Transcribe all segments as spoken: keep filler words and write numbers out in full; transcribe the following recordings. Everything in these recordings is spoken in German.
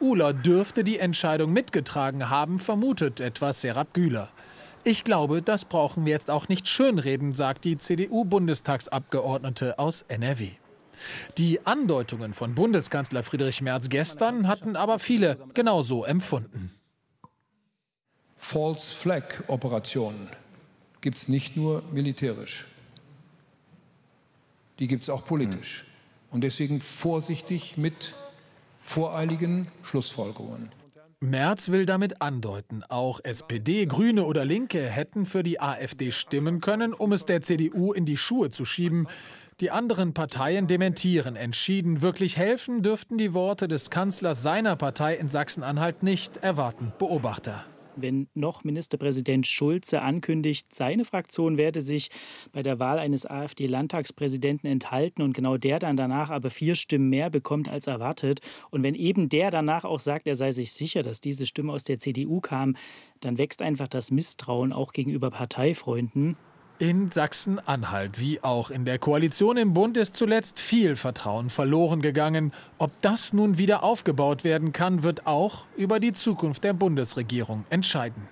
Mueller dürfte die Entscheidung mitgetragen haben, vermutet etwa Serap Güler. Ich glaube, das brauchen wir jetzt auch nicht schönreden, sagt die C D U-Bundestagsabgeordnete aus N R W. Die Andeutungen von Bundeskanzler Friedrich Merz gestern hatten aber viele genauso empfunden. False Flag Operationen gibt es nicht nur militärisch, die gibt es auch politisch. Und deswegen vorsichtig mit voreiligen Schlussfolgerungen. Merz will damit andeuten, auch S P D, Grüne oder Linke hätten für die AfD stimmen können, um es der C D U in die Schuhe zu schieben. Die anderen Parteien dementieren entschieden. Wirklich helfen dürften die Worte des Kanzlers seiner Partei in Sachsen-Anhalt nicht, erwarten Beobachter. Wenn noch Ministerpräsident Schulze ankündigt, seine Fraktion werde sich bei der Wahl eines AfD-Landtagspräsidenten enthalten und genau der dann danach aber vier Stimmen mehr bekommt als erwartet. Und wenn eben der danach auch sagt, er sei sich sicher, dass diese Stimme aus der C D U kam, dann wächst einfach das Misstrauen auch gegenüber Parteifreunden. In Sachsen-Anhalt wie auch in der Koalition im Bund ist zuletzt viel Vertrauen verloren gegangen. Ob das nun wieder aufgebaut werden kann, wird auch über die Zukunft der Bundesregierung entscheiden.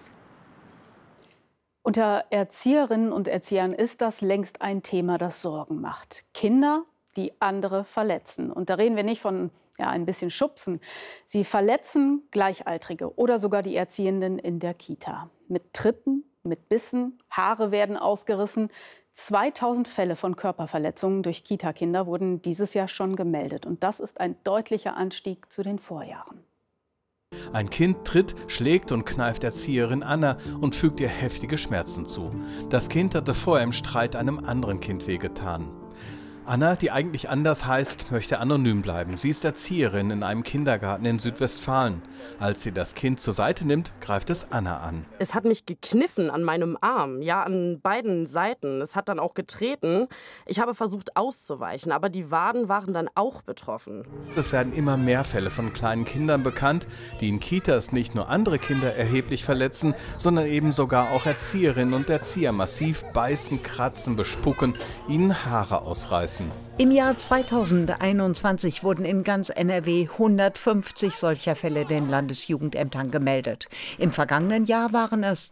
Unter Erzieherinnen und Erziehern ist das längst ein Thema, das Sorgen macht. Kinder, die andere verletzen. Und da reden wir nicht von ja, ein bisschen Schubsen. Sie verletzen Gleichaltrige oder sogar die Erziehenden in der Kita. Mit Tritten, mit Bissen, Haare werden ausgerissen. zweitausend Fälle von Körperverletzungen durch Kita-Kinder wurden dieses Jahr schon gemeldet. Und das ist ein deutlicher Anstieg zu den Vorjahren. Ein Kind tritt, schlägt und kneift Erzieherin Anna und fügt ihr heftige Schmerzen zu. Das Kind hatte vorher im Streit einem anderen Kind wehgetan. Anna, die eigentlich anders heißt, möchte anonym bleiben. Sie ist Erzieherin in einem Kindergarten in Südwestfalen. Als sie das Kind zur Seite nimmt, greift es Anna an. Es hat mich gekniffen an meinem Arm, ja, an beiden Seiten. Es hat dann auch getreten. Ich habe versucht auszuweichen, aber die Waden waren dann auch betroffen. Es werden immer mehr Fälle von kleinen Kindern bekannt, die in Kitas nicht nur andere Kinder erheblich verletzen, sondern eben sogar auch Erzieherinnen und Erzieher massiv beißen, kratzen, bespucken, ihnen Haare ausreißen. Im Jahr zweitausendeinundzwanzig wurden in ganz N R W hundertfünfzig solcher Fälle den Landesjugendämtern gemeldet. Im vergangenen Jahr waren es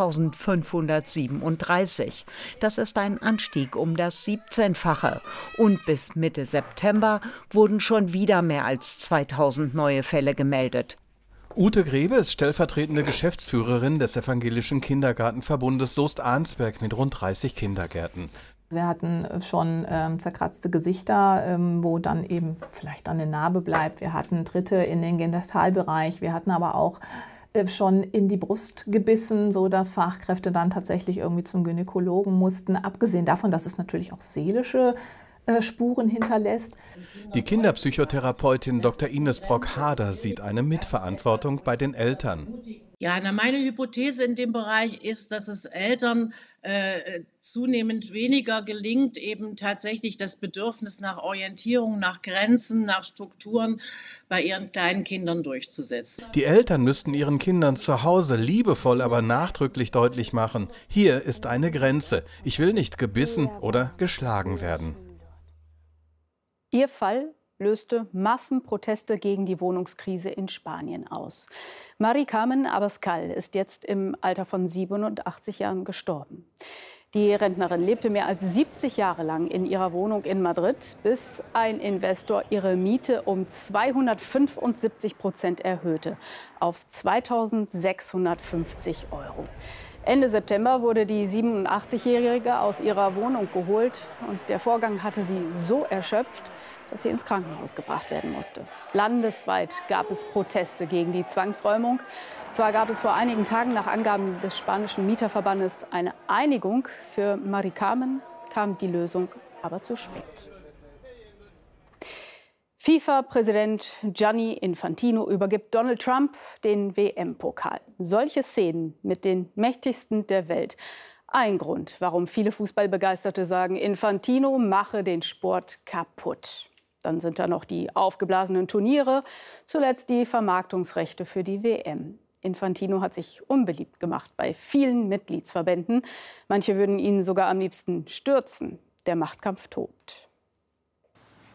zweitausendfünfhundertsiebenunddreißig. Das ist ein Anstieg um das siebzehnfache. Und bis Mitte September wurden schon wieder mehr als zweitausend neue Fälle gemeldet. Ute Grebe ist stellvertretende Geschäftsführerin des Evangelischen Kindergartenverbundes Soest-Arnsberg mit rund dreißig Kindergärten. Wir hatten schon ähm, zerkratzte Gesichter, ähm, wo dann eben vielleicht eine Narbe bleibt. Wir hatten Tritte in den Genitalbereich. Wir hatten aber auch äh, schon in die Brust gebissen, sodass Fachkräfte dann tatsächlich irgendwie zum Gynäkologen mussten. Abgesehen davon, dass es natürlich auch seelische äh, Spuren hinterlässt. Die Kinderpsychotherapeutin Doktor Ines Brock-Hader sieht eine Mitverantwortung bei den Eltern. Ja, na, meine Hypothese in dem Bereich ist, dass es Eltern äh, zunehmend weniger gelingt, eben tatsächlich das Bedürfnis nach Orientierung, nach Grenzen, nach Strukturen bei ihren kleinen Kindern durchzusetzen. Die Eltern müssten ihren Kindern zu Hause liebevoll, aber nachdrücklich deutlich machen: Hier ist eine Grenze. Ich will nicht gebissen oder geschlagen werden. Ihr Fall löste Massenproteste gegen die Wohnungskrise in Spanien aus. Mari Carmen Abascal ist jetzt im Alter von siebenundachtzig Jahren gestorben. Die Rentnerin lebte mehr als siebzig Jahre lang in ihrer Wohnung in Madrid, bis ein Investor ihre Miete um zweihundertfünfundsiebzig Prozent erhöhte auf zweitausendsechshundertfünfzig Euro. Ende September wurde die siebenundachtzigjährige aus ihrer Wohnung geholt. Und der Vorgang hatte sie so erschöpft, dass sie ins Krankenhaus gebracht werden musste. Landesweit gab es Proteste gegen die Zwangsräumung. Zwar gab es vor einigen Tagen nach Angaben des spanischen Mieterverbandes eine Einigung. Für Mari Carmen kam die Lösung aber zu spät. FIFA-Präsident Gianni Infantino übergibt Donald Trump den W M-Pokal. Solche Szenen mit den Mächtigsten der Welt. Ein Grund, warum viele Fußballbegeisterte sagen, Infantino mache den Sport kaputt. Dann sind da noch die aufgeblasenen Turniere, zuletzt die Vermarktungsrechte für die W M. Infantino hat sich unbeliebt gemacht bei vielen Mitgliedsverbänden. Manche würden ihn sogar am liebsten stürzen. Der Machtkampf tobt.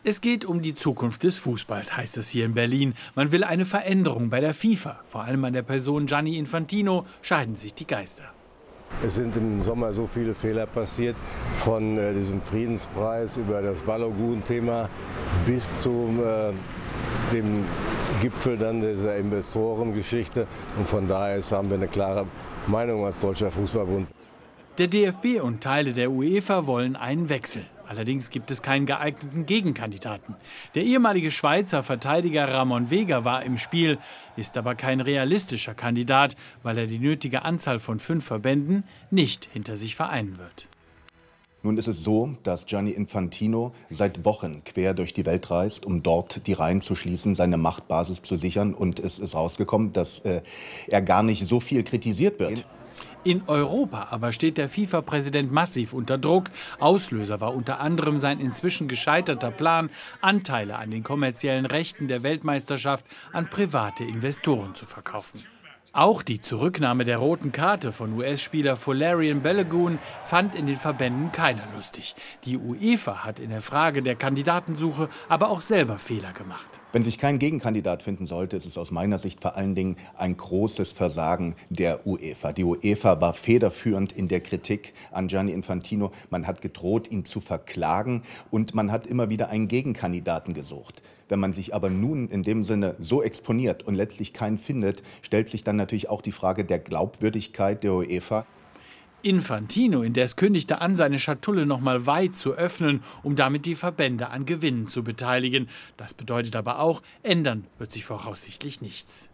Es geht um die Zukunft des Fußballs, heißt es hier in Berlin. Man will eine Veränderung bei der FIFA. Vor allem an der Person Gianni Infantino scheiden sich die Geister. Es sind im Sommer so viele Fehler passiert, von äh, diesem Friedenspreis über das Balogun-Thema bis zum äh, dem Gipfel dann dieser Investorengeschichte. Und von daher haben wir eine klare Meinung als Deutscher Fußballbund. Der D F B und Teile der UEFA wollen einen Wechsel. Allerdings gibt es keinen geeigneten Gegenkandidaten. Der ehemalige Schweizer Verteidiger Ramon Vega war im Spiel, ist aber kein realistischer Kandidat, weil er die nötige Anzahl von fünf Verbänden nicht hinter sich vereinen wird. Nun ist es so, dass Gianni Infantino seit Wochen quer durch die Welt reist, um dort die Reihen zu schließen, seine Machtbasis zu sichern. Und es ist rausgekommen, dass äh, er gar nicht so viel kritisiert wird. In Europa aber steht der FIFA-Präsident massiv unter Druck. Auslöser war unter anderem sein inzwischen gescheiterter Plan, Anteile an den kommerziellen Rechten der Weltmeisterschaft an private Investoren zu verkaufen. Auch die Zurücknahme der roten Karte von U S-Spieler Folarin Balogun fand in den Verbänden keiner lustig. Die UEFA hat in der Frage der Kandidatensuche aber auch selber Fehler gemacht. Wenn sich kein Gegenkandidat finden sollte, ist es aus meiner Sicht vor allen Dingen ein großes Versagen der UEFA. Die UEFA war federführend in der Kritik an Gianni Infantino. Man hat gedroht, ihn zu verklagen, und man hat immer wieder einen Gegenkandidaten gesucht. Wenn man sich aber nun in dem Sinne so exponiert und letztlich keinen findet, stellt sich dann natürlich auch die Frage der Glaubwürdigkeit der UEFA. Infantino indes kündigte an, seine Schatulle noch mal weit zu öffnen, um damit die Verbände an Gewinnen zu beteiligen. Das bedeutet aber auch, ändern wird sich voraussichtlich nichts.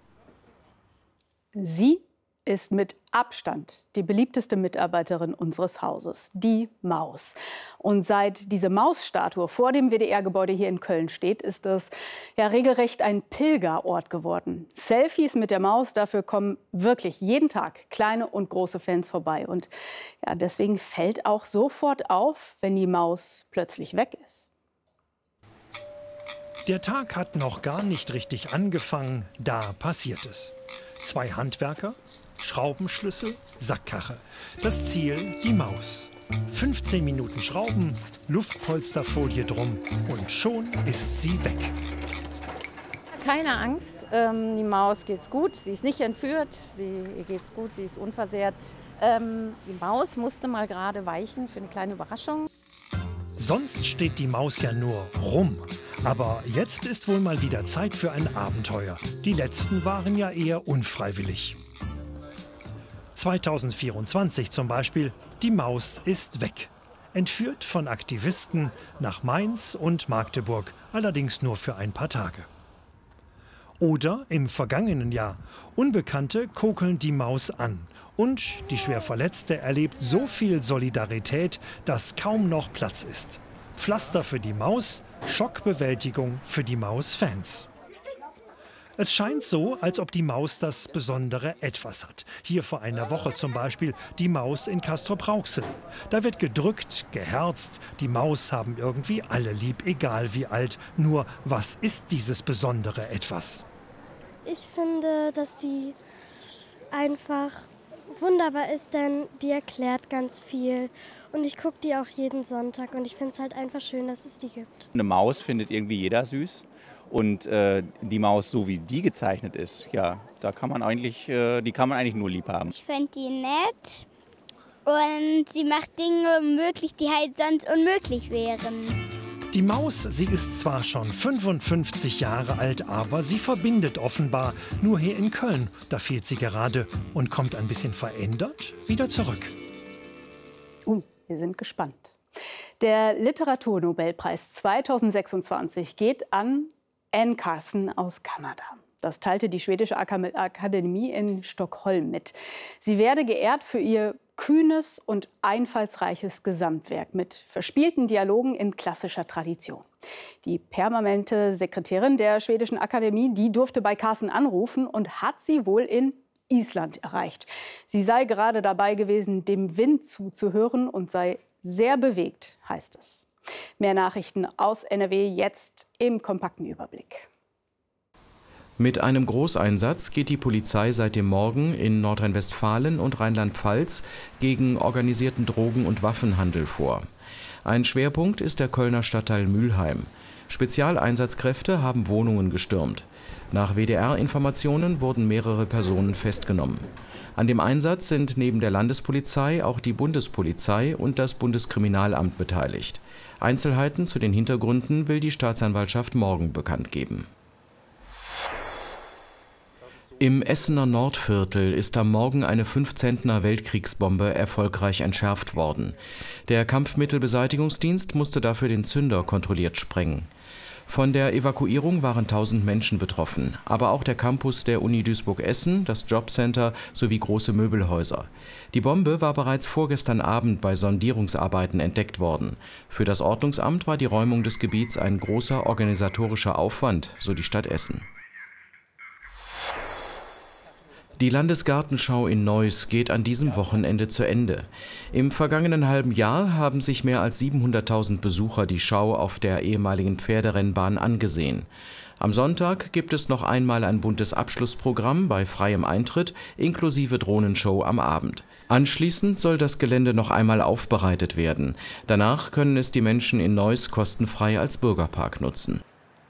Sie ist mit Abstand die beliebteste Mitarbeiterin unseres Hauses, die Maus. Und seit diese Mausstatue vor dem W D R-Gebäude hier in Köln steht, ist es ja regelrecht ein Pilgerort geworden. Selfies mit der Maus, dafür kommen wirklich jeden Tag kleine und große Fans vorbei. Und ja, deswegen fällt auch sofort auf, wenn die Maus plötzlich weg ist. Der Tag hat noch gar nicht richtig angefangen, da passiert es. Zwei Handwerker, Schraubenschlüssel, Sackkarre. Das Ziel, die Maus. fünfzehn Minuten Schrauben, Luftpolsterfolie drum und schon ist sie weg. Keine Angst, ähm, die Maus geht's gut. Sie ist nicht entführt, sie, ihr geht's gut, sie ist unversehrt. Ähm, die Maus musste mal gerade weichen für eine kleine Überraschung. Sonst steht die Maus ja nur rum. Aber jetzt ist wohl mal wieder Zeit für ein Abenteuer. Die letzten waren ja eher unfreiwillig. zweitausendvierundzwanzig zum Beispiel, die Maus ist weg. Entführt von Aktivisten nach Mainz und Magdeburg, allerdings nur für ein paar Tage. Oder im vergangenen Jahr, Unbekannte kokeln die Maus an. Und die Schwerverletzte erlebt so viel Solidarität, dass kaum noch Platz ist. Pflaster für die Maus, Schockbewältigung für die Maus-Fans. Es scheint so, als ob die Maus das besondere Etwas hat. Hier vor einer Woche zum Beispiel die Maus in Castrop-Rauxel. Da wird gedrückt, geherzt. Die Maus haben irgendwie alle lieb, egal wie alt. Nur, was ist dieses besondere Etwas? Ich finde, dass die einfach wunderbar ist, denn die erklärt ganz viel. Und ich gucke die auch jeden Sonntag und ich finde es halt einfach schön, dass es die gibt. Eine Maus findet irgendwie jeder süß. Und äh, die Maus, so wie die gezeichnet ist, ja, da kann man eigentlich, äh, die kann man eigentlich nur lieb haben. Ich finde die nett und sie macht Dinge möglich, die halt sonst unmöglich wären. Die Maus, sie ist zwar schon fünfundfünfzig Jahre alt, aber sie verbindet offenbar. Nur hier in Köln, da fehlt sie gerade und kommt ein bisschen verändert wieder zurück. Uh, wir sind gespannt. Der Literaturnobelpreis zweitausendsechsundzwanzig geht an Anne Carson aus Kanada. Das teilte die schwedische Akademie in Stockholm mit. Sie werde geehrt für ihr kühnes und einfallsreiches Gesamtwerk mit verspielten Dialogen in klassischer Tradition. Die permanente Sekretärin der schwedischen Akademie, die durfte bei Carson anrufen und hat sie wohl in Island erreicht. Sie sei gerade dabei gewesen, dem Wind zuzuhören und sei sehr bewegt, heißt es. Mehr Nachrichten aus N R W jetzt im kompakten Überblick. Mit einem Großeinsatz geht die Polizei seit dem Morgen in Nordrhein-Westfalen und Rheinland-Pfalz gegen organisierten Drogen- und Waffenhandel vor. Ein Schwerpunkt ist der Kölner Stadtteil Mülheim. Spezialeinsatzkräfte haben Wohnungen gestürmt. Nach W D R-Informationen wurden mehrere Personen festgenommen. An dem Einsatz sind neben der Landespolizei auch die Bundespolizei und das Bundeskriminalamt beteiligt. Einzelheiten zu den Hintergründen will die Staatsanwaltschaft morgen bekannt geben. Im Essener Nordviertel ist am Morgen eine fünfzentner Weltkriegsbombe erfolgreich entschärft worden. Der Kampfmittelbeseitigungsdienst musste dafür den Zünder kontrolliert sprengen. Von der Evakuierung waren tausend Menschen betroffen, aber auch der Campus der Uni Duisburg-Essen, das Jobcenter sowie große Möbelhäuser. Die Bombe war bereits vorgestern Abend bei Sondierungsarbeiten entdeckt worden. Für das Ordnungsamt war die Räumung des Gebiets ein großer organisatorischer Aufwand, so die Stadt Essen. Die Landesgartenschau in Neuss geht an diesem Wochenende zu Ende. Im vergangenen halben Jahr haben sich mehr als siebenhunderttausend Besucher die Schau auf der ehemaligen Pferderennbahn angesehen. Am Sonntag gibt es noch einmal ein buntes Abschlussprogramm bei freiem Eintritt inklusive Drohnenshow am Abend. Anschließend soll das Gelände noch einmal aufbereitet werden. Danach können es die Menschen in Neuss kostenfrei als Bürgerpark nutzen.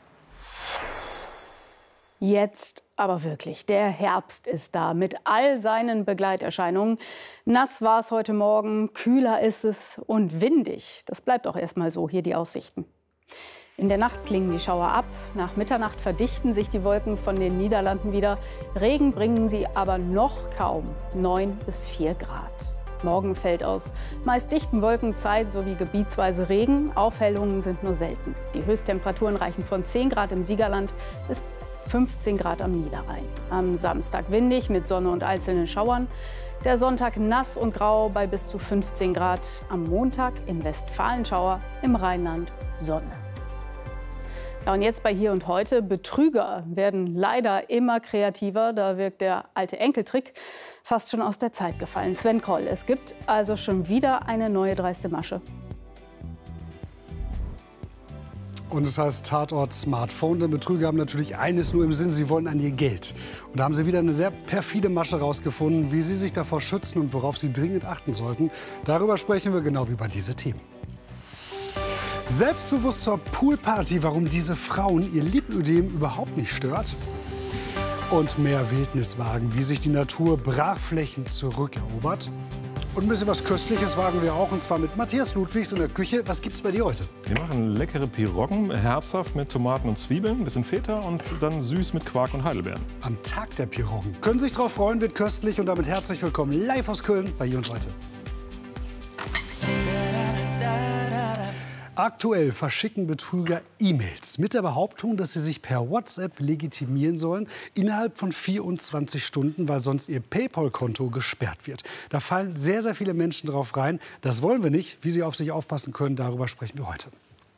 Jetzt aber wirklich, der Herbst ist da mit all seinen Begleiterscheinungen. Nass war es heute Morgen, kühler ist es und windig. Das bleibt auch erst mal so, hier die Aussichten. In der Nacht klingen die Schauer ab, nach Mitternacht verdichten sich die Wolken von den Niederlanden wieder. Regen bringen sie aber noch kaum, neun bis vier Grad. Morgen fällt aus meist dichten Wolken Zeit sowie gebietsweise Regen. Aufhellungen sind nur selten. Die Höchsttemperaturen reichen von zehn Grad im Siegerland bis fünfzehn Grad am Niederrhein. Am Samstag windig mit Sonne und einzelnen Schauern. Der Sonntag nass und grau bei bis zu fünfzehn Grad. Am Montag in Westfalen Schauer, im Rheinland Sonne. Ja, und jetzt bei Hier und Heute. Betrüger werden leider immer kreativer. Da wirkt der alte Enkeltrick fast schon aus der Zeit gefallen. Sven Kroll, es gibt also schon wieder eine neue dreiste Masche. Und es heißt Tatort Smartphone. Denn Betrüger haben natürlich eines nur im Sinn, sie wollen an ihr Geld. Und da haben sie wieder eine sehr perfide Masche rausgefunden, wie sie sich davor schützen und worauf sie dringend achten sollten. Darüber sprechen wir genau wie über diese Themen. Selbstbewusst zur Poolparty, warum diese Frauen ihr Lipödem überhaupt nicht stört. Und mehr Wildniswagen, wie sich die Natur Brachflächen zurückerobert. Und ein bisschen was Köstliches wagen wir auch, und zwar mit Matthias Ludwigs in der Küche. Was gibt's bei dir heute? Wir machen leckere Piroggen, herzhaft mit Tomaten und Zwiebeln, ein bisschen Feta und dann süß mit Quark und Heidelbeeren. Am Tag der Piroggen. Können sich drauf freuen, wird köstlich, und damit herzlich willkommen live aus Köln bei Hier und Heute. Aktuell verschicken Betrüger E-Mails mit der Behauptung, dass sie sich per WhatsApp legitimieren sollen innerhalb von vierundzwanzig Stunden, weil sonst ihr PayPal-Konto gesperrt wird. Da fallen sehr, sehr viele Menschen drauf rein. Das wollen wir nicht. Wie sie auf sich aufpassen können, darüber sprechen wir heute.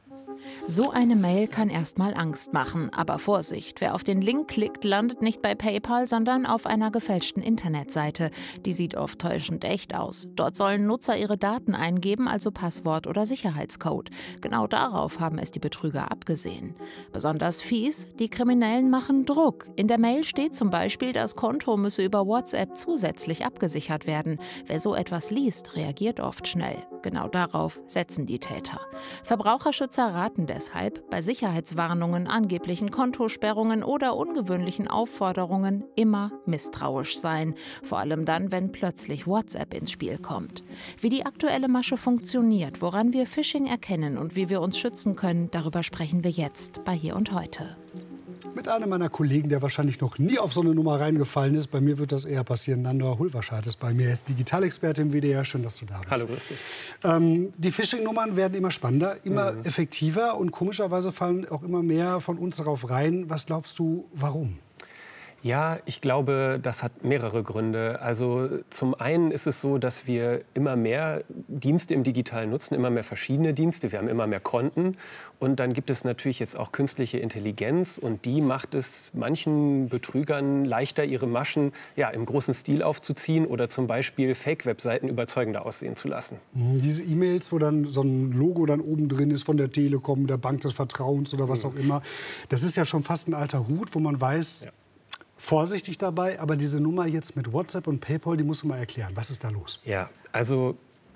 So eine Mail kann erstmal Angst machen. Aber Vorsicht, wer auf den Link klickt, landet nicht bei PayPal, sondern auf einer gefälschten Internetseite. Die sieht oft täuschend echt aus. Dort sollen Nutzer ihre Daten eingeben, also Passwort oder Sicherheitscode. Genau darauf haben es die Betrüger abgesehen. Besonders fies, die Kriminellen machen Druck. In der Mail steht zum Beispiel, das Konto müsse über WhatsApp zusätzlich abgesichert werden. Wer so etwas liest, reagiert oft schnell. Genau darauf setzen die Täter. Verbraucherschützer raten deshalb, bei Sicherheitswarnungen, angeblichen Kontosperrungen oder ungewöhnlichen Aufforderungen immer misstrauisch sein. Vor allem dann, wenn plötzlich WhatsApp ins Spiel kommt. Wie die aktuelle Masche funktioniert, woran wir Phishing erkennen und wie wir uns schützen können, darüber sprechen wir jetzt bei Hier und Heute. Mit einem meiner Kollegen, der wahrscheinlich noch nie auf so eine Nummer reingefallen ist. Bei mir wird das eher passieren. Nando Hulverscheid ist bei mir. Er ist Digitalexperte im W D R. Schön, dass du da bist. Hallo, grüß dich. Ähm, die Phishing-Nummern werden immer spannender, immer mhm. effektiver. Und komischerweise fallen auch immer mehr von uns darauf rein. Was glaubst du, warum? Ja, ich glaube, das hat mehrere Gründe. Also zum einen ist es so, dass wir immer mehr Dienste im Digitalen nutzen, immer mehr verschiedene Dienste. Wir haben immer mehr Konten. Und dann gibt es natürlich jetzt auch künstliche Intelligenz. Und die macht es manchen Betrügern leichter, ihre Maschen ja, im großen Stil aufzuziehen oder zum Beispiel Fake-Webseiten überzeugender aussehen zu lassen. Diese E-Mails, wo dann so ein Logo dann oben drin ist von der Telekom, der Bank des Vertrauens oder was mhm. auch immer. Das ist ja schon fast ein alter Hut, wo man weiß... Ja. Vorsichtig dabei, aber diese Nummer jetzt mit WhatsApp und PayPal, die musst du mal erklären. Was ist da los? Ja, also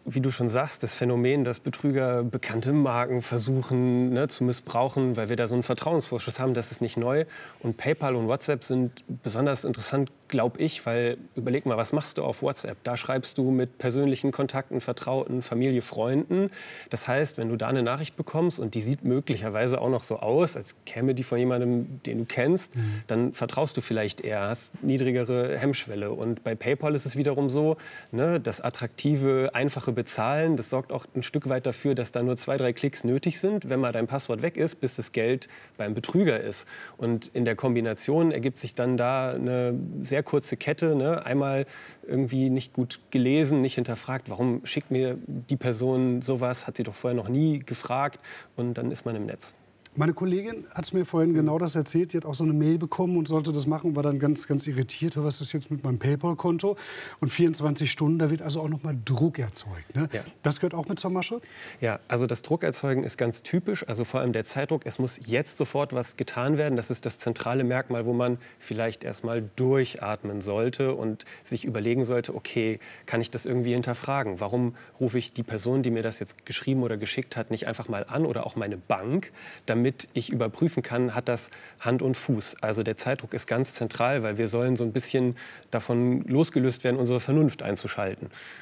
wie du schon sagst, das Phänomen, dass Betrüger bekannte Marken versuchen, ne, zu missbrauchen, weil wir da so einen Vertrauensvorschuss haben, das ist nicht neu. Und PayPal und WhatsApp sind besonders interessant, glaube ich, weil überleg mal, was machst du auf WhatsApp? Da schreibst du mit persönlichen Kontakten, Vertrauten, Familie, Freunden. Das heißt, wenn du da eine Nachricht bekommst und die sieht möglicherweise auch noch so aus, als käme die von jemandem, den du kennst, mhm. dann vertraust du vielleicht eher, hast niedrigere Hemmschwelle. Und bei PayPal ist es wiederum so, ne, das attraktive, einfache Bezahlen, das sorgt auch ein Stück weit dafür, dass da nur zwei, drei Klicks nötig sind, wenn mal dein Passwort weg ist, bis das Geld beim Betrüger ist. Und in der Kombination ergibt sich dann da eine sehr kurze Kette, ne? Einmal irgendwie nicht gut gelesen, nicht hinterfragt, warum schickt mir die Person sowas, hat sie doch vorher noch nie gefragt, und dann ist man im Netz. Meine Kollegin hat es mir vorhin genau das erzählt. Die hat auch so eine Mail bekommen und sollte das machen, war dann ganz, ganz irritiert. Was ist jetzt mit meinem PayPal-Konto? Und vierundzwanzig Stunden, da wird also auch noch mal Druck erzeugt. Ne? Ja. Das gehört auch mit zur Masche? Ja, also das Druckerzeugen ist ganz typisch. Also vor allem der Zeitdruck. Es muss jetzt sofort was getan werden. Das ist das zentrale Merkmal, wo man vielleicht erst mal durchatmen sollte und sich überlegen sollte, okay, kann ich das irgendwie hinterfragen? Warum rufe ich die Person, die mir das jetzt geschrieben oder geschickt hat, nicht einfach mal an, oder auch meine Bank, damit ich überprüfen kann, hat das Hand und Fuß. Also der Zeitdruck ist ganz zentral, weil wir sollen so ein bisschen davon losgelöst werden, unsere Vernunft einzuschalten.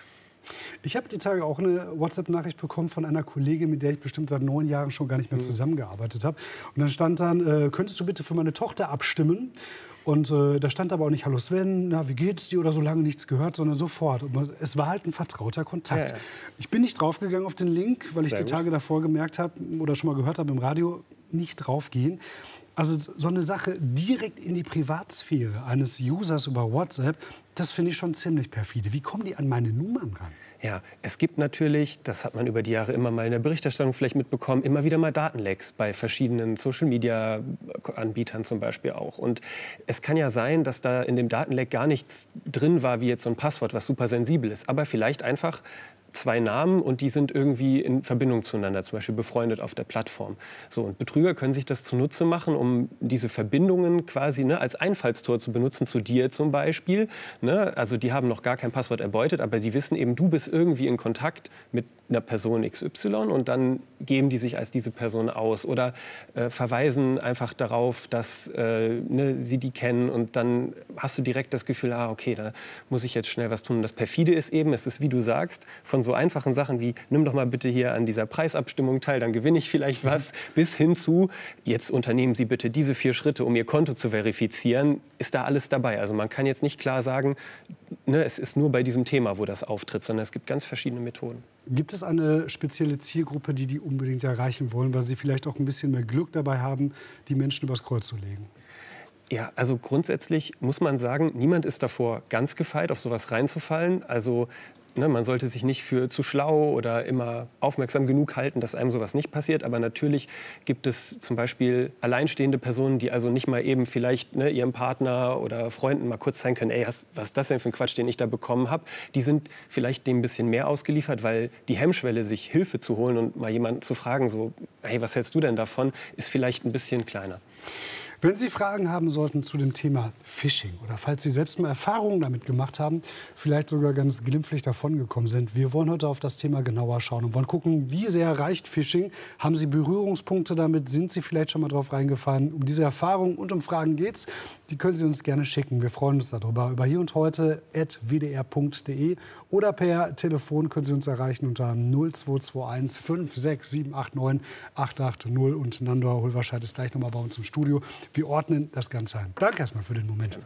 Ich habe die Tage auch eine WhatsApp-Nachricht bekommen von einer Kollegin, mit der ich bestimmt seit neun Jahren schon gar nicht mehr zusammengearbeitet habe. Und dann stand dann, äh, könntest du bitte für meine Tochter abstimmen? Und äh, da stand aber auch nicht, hallo Sven, na, wie geht's dir, oder so lange nichts gehört, sondern sofort. Und es war halt ein vertrauter Kontakt. Ja, ja. Ich bin nicht draufgegangen auf den Link, weil ich Sehr die Tage gut. davor gemerkt habe oder schon mal gehört habe im Radio, nicht draufgehen. Also so eine Sache direkt in die Privatsphäre eines Users über WhatsApp, das finde ich schon ziemlich perfide. Wie kommen die an meine Nummern ran? Ja, es gibt natürlich, das hat man über die Jahre immer mal in der Berichterstattung vielleicht mitbekommen, immer wieder mal Datenlecks bei verschiedenen Social-Media-Anbietern zum Beispiel auch. Und es kann ja sein, dass da in dem Datenleck gar nichts drin war, wie jetzt so ein Passwort, was super sensibel ist, aber vielleicht einfach zwei Namen, und die sind irgendwie in Verbindung zueinander, zum Beispiel befreundet auf der Plattform. So, und Betrüger können sich das zunutze machen, um diese Verbindungen quasi, ne, als Einfallstor zu benutzen, zu dir zum Beispiel. Ne? Also die haben noch gar kein Passwort erbeutet, aber sie wissen eben, du bist irgendwie in Kontakt mit einer Person X Y, und dann geben die sich als diese Person aus oder äh, verweisen einfach darauf, dass äh, ne, sie die kennen, und dann hast du direkt das Gefühl, ah, okay, da muss ich jetzt schnell was tun. Und das perfide ist eben, es ist, wie du sagst, von so einfachen Sachen wie, nimm doch mal bitte hier an dieser Preisabstimmung teil, dann gewinne ich vielleicht was, bis hin zu, jetzt unternehmen Sie bitte diese vier Schritte, um Ihr Konto zu verifizieren, ist da alles dabei. Also man kann jetzt nicht klar sagen, ne, es ist nur bei diesem Thema, wo das auftritt, sondern es gibt ganz verschiedene Methoden. Gibt es eine spezielle Zielgruppe, die die unbedingt erreichen wollen, weil sie vielleicht auch ein bisschen mehr Glück dabei haben, die Menschen übers Kreuz zu legen? Ja, also grundsätzlich muss man sagen, niemand ist davor ganz gefeit, auf sowas reinzufallen. Also ne, man sollte sich nicht für zu schlau oder immer aufmerksam genug halten, dass einem sowas nicht passiert. Aber natürlich gibt es zum Beispiel alleinstehende Personen, die also nicht mal eben vielleicht ne, ihrem Partner oder Freunden mal kurz zeigen können, ey, was, was ist das denn für ein Quatsch, den ich da bekommen habe. Die sind vielleicht dem ein bisschen mehr ausgeliefert, weil die Hemmschwelle, sich Hilfe zu holen und mal jemanden zu fragen, so, hey, was hältst du denn davon, ist vielleicht ein bisschen kleiner. Wenn Sie Fragen haben sollten zu dem Thema Phishing oder falls Sie selbst mal Erfahrungen damit gemacht haben, vielleicht sogar ganz glimpflich davongekommen sind, wir wollen heute auf das Thema genauer schauen und wollen gucken, wie sehr reicht Phishing? Haben Sie Berührungspunkte damit? Sind Sie vielleicht schon mal drauf reingefallen? Um diese Erfahrungen und um Fragen geht's. Die können Sie uns gerne schicken. Wir freuen uns darüber. Über hier und heute at w d r punkt d e oder per Telefon können Sie uns erreichen unter null zwei zwei eins fünf sechs sieben acht neun acht acht null und Nandor Hulverscheid ist gleich noch mal bei uns im Studio. Wir ordnen das Ganze ein. Danke erstmal für den Moment.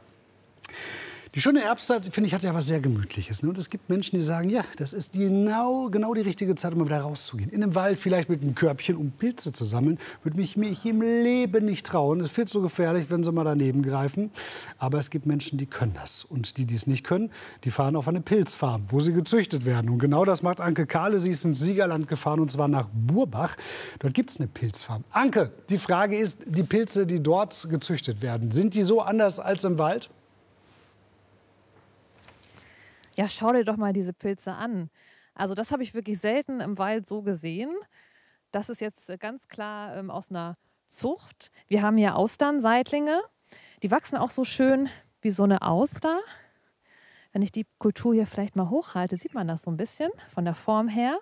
Die schöne Herbstzeit, finde ich, hat ja was sehr Gemütliches. Ne? Und es gibt Menschen, die sagen, ja, das ist genau, genau die richtige Zeit, um mal wieder rauszugehen. In den Wald, vielleicht mit einem Körbchen, um Pilze zu sammeln. Würde mich, mich im Leben nicht trauen. Es ist viel zu gefährlich, wenn sie mal daneben greifen. Aber es gibt Menschen, die können das. Und die, die es nicht können, die fahren auf eine Pilzfarm, wo sie gezüchtet werden. Und genau das macht Anke Kahle. Sie ist ins Siegerland gefahren, und zwar nach Burbach. Dort gibt es eine Pilzfarm. Anke, die Frage ist, die Pilze, die dort gezüchtet werden, sind die so anders als im Wald? Ja, schau dir doch mal diese Pilze an. Also das habe ich wirklich selten im Wald so gesehen. Das ist jetzt ganz klar ähm, aus einer Zucht. Wir haben hier Austernseitlinge. Die wachsen auch so schön wie so eine Auster. Wenn ich die Kultur hier vielleicht mal hochhalte, sieht man das so ein bisschen von der Form her.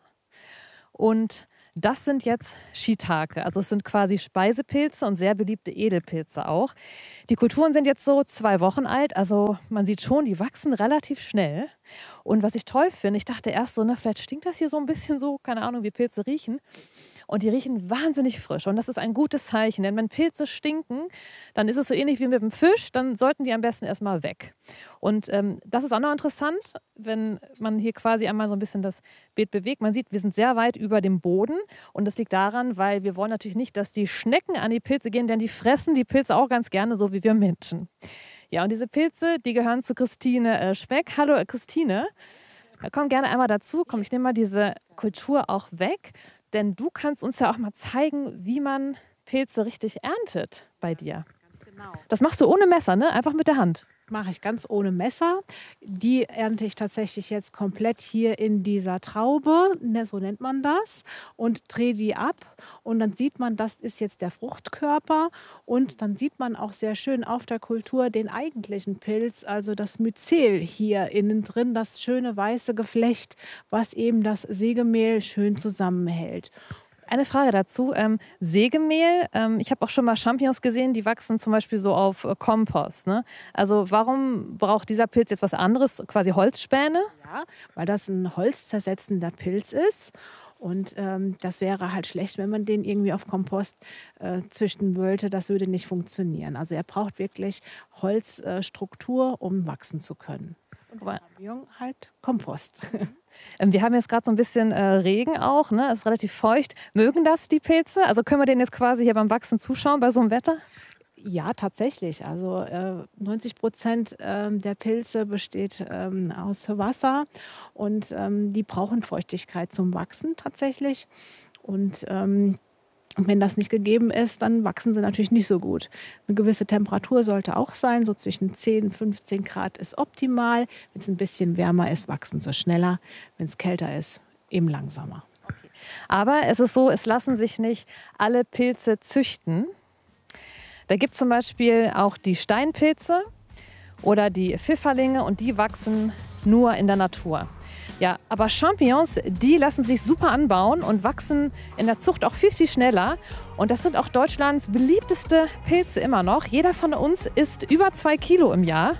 Und das sind jetzt Shiitake, also es sind quasi Speisepilze und sehr beliebte Edelpilze auch. Die Kulturen sind jetzt so zwei Wochen alt, also man sieht schon, die wachsen relativ schnell. Und was ich toll finde, ich dachte erst so, ne, vielleicht stinkt das hier so ein bisschen so, keine Ahnung, wie Pilze riechen. Und die riechen wahnsinnig frisch und das ist ein gutes Zeichen, denn wenn Pilze stinken, dann ist es so ähnlich wie mit dem Fisch, dann sollten die am besten erstmal weg. Und ähm, das ist auch noch interessant, wenn man hier quasi einmal so ein bisschen das Bild bewegt. Man sieht, wir sind sehr weit über dem Boden und das liegt daran, weil wir wollen natürlich nicht, dass die Schnecken an die Pilze gehen, denn die fressen die Pilze auch ganz gerne, so wie wir Menschen. Ja, und diese Pilze, die gehören zu Christine äh, Speck. Hallo äh, Christine, komm gerne einmal dazu. Komm, ich nehme mal diese Kultur auch weg. Denn du kannst uns ja auch mal zeigen, wie man Pilze richtig erntet bei dir. Ganz genau. Das machst du ohne Messer, ne? Einfach mit der Hand. Mache ich ganz ohne Messer. Die ernte ich tatsächlich jetzt komplett hier in dieser Traube, ne, so nennt man das, und drehe die ab. Und dann sieht man, das ist jetzt der Fruchtkörper. Und dann sieht man auch sehr schön auf der Kultur den eigentlichen Pilz, also das Myzel hier innen drin, das schöne weiße Geflecht, was eben das Sägemehl schön zusammenhält. Eine Frage dazu. Ähm, Sägemehl, ähm, ich habe auch schon mal Champignons gesehen, die wachsen zum Beispiel so auf äh, Kompost. Ne? Also warum braucht dieser Pilz jetzt was anderes, quasi Holzspäne? Ja, weil das ein holzzersetzender Pilz ist. Und ähm, das wäre halt schlecht, wenn man den irgendwie auf Kompost äh, züchten wollte. Das würde nicht funktionieren. Also er braucht wirklich Holzstruktur, äh, um wachsen zu können. Und der Champignon halt Kompost. Wir haben jetzt gerade so ein bisschen äh, Regen auch, ne? Es ist relativ feucht. Mögen das die Pilze? Also können wir denen jetzt quasi hier beim Wachsen zuschauen bei so einem Wetter? Ja, tatsächlich. Also äh, neunzig Prozent ähm, der Pilze besteht ähm, aus Wasser und ähm, die brauchen Feuchtigkeit zum Wachsen tatsächlich. Und ähm, wenn das nicht gegeben ist, dann wachsen sie natürlich nicht so gut. Eine gewisse Temperatur sollte auch sein, so zwischen zehn und fünfzehn Grad ist optimal. Wenn es ein bisschen wärmer ist, wachsen sie schneller. Wenn es kälter ist, eben langsamer. Okay. Aber es ist so, es lassen sich nicht alle Pilze züchten. Da gibt es zum Beispiel auch die Steinpilze oder die Pfifferlinge und die wachsen nur in der Natur. Ja, aber Champignons, die lassen sich super anbauen und wachsen in der Zucht auch viel, viel schneller. Und das sind auch Deutschlands beliebteste Pilze immer noch. Jeder von uns isst über zwei Kilo im Jahr.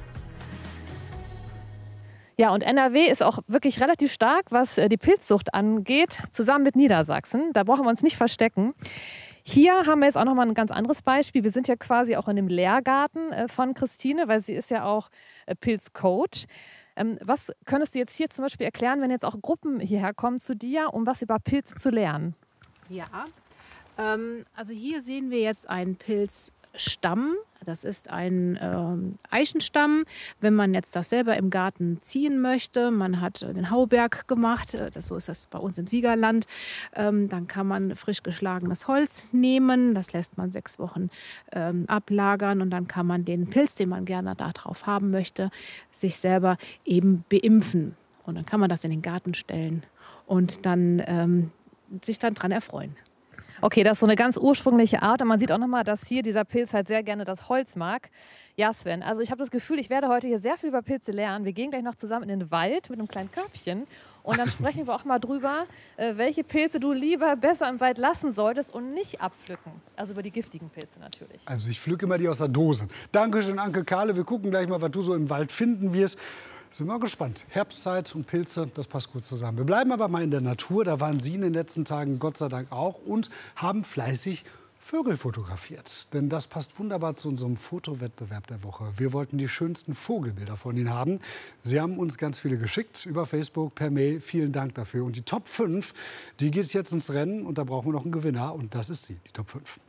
Ja, und N R W ist auch wirklich relativ stark, was die Pilzzucht angeht, zusammen mit Niedersachsen. Da brauchen wir uns nicht verstecken. Hier haben wir jetzt auch noch mal ein ganz anderes Beispiel. Wir sind ja quasi auch in dem Lehrgarten von Christine, weil sie ist ja auch Pilzcoach. Was könntest du jetzt hier zum Beispiel erklären, wenn jetzt auch Gruppen hierher kommen zu dir, um was über Pilze zu lernen? Ja, ähm, also hier sehen wir jetzt einen Pilzstamm. Das ist ein ähm, Eichenstamm. Wenn man jetzt das selber im Garten ziehen möchte, man hat den Hauberg gemacht, das, so ist das bei uns im Siegerland, ähm, dann kann man frisch geschlagenes Holz nehmen. Das lässt man sechs Wochen ähm, ablagern und dann kann man den Pilz, den man gerne da drauf haben möchte, sich selber eben beimpfen. Und dann kann man das in den Garten stellen und dann ähm, sich dann dran erfreuen. Okay, das ist so eine ganz ursprüngliche Art. Und man sieht auch nochmal, dass hier dieser Pilz halt sehr gerne das Holz mag. Ja, Sven, also ich habe das Gefühl, ich werde heute hier sehr viel über Pilze lernen. Wir gehen gleich noch zusammen in den Wald mit einem kleinen Körbchen. Und dann sprechen wir auch mal drüber, welche Pilze du lieber besser im Wald lassen solltest und nicht abpflücken. Also über die giftigen Pilze natürlich. Also ich pflücke immer die aus der Dose. Dankeschön, Anke Kahle. Wir gucken gleich mal, was du so im Wald finden wirst. Sind wir mal gespannt. Herbstzeit und Pilze, das passt gut zusammen. Wir bleiben aber mal in der Natur. Da waren Sie in den letzten Tagen Gott sei Dank auch und haben fleißig Vögel fotografiert. Denn das passt wunderbar zu unserem Fotowettbewerb der Woche. Wir wollten die schönsten Vogelbilder von Ihnen haben. Sie haben uns ganz viele geschickt über Facebook, per Mail. Vielen Dank dafür. Und die Top fünf, die geht jetzt ins Rennen. Und da brauchen wir noch einen Gewinner. Und das ist sie, die Top fünf.